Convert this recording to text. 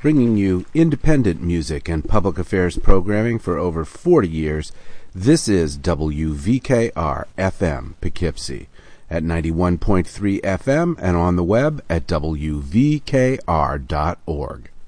Bringing you independent music and public affairs programming for over 40 years, this is WVKR-FM Poughkeepsie at 91.3 FM and on the web at WVKR.org.